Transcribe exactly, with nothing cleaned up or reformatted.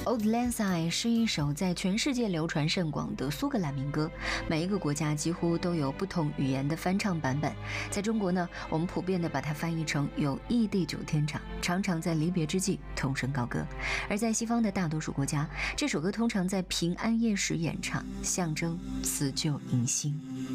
Auld Lang Syne 是一首在全世界流传甚广的苏格兰民歌，每一个国家几乎都有不同语言的翻唱版本。在中国呢，我们普遍的把它翻译成有意地久天长，常常在离别之际同声高歌。而在西方的大多数国家，这首歌通常在平安夜时演唱，象征辞旧迎新。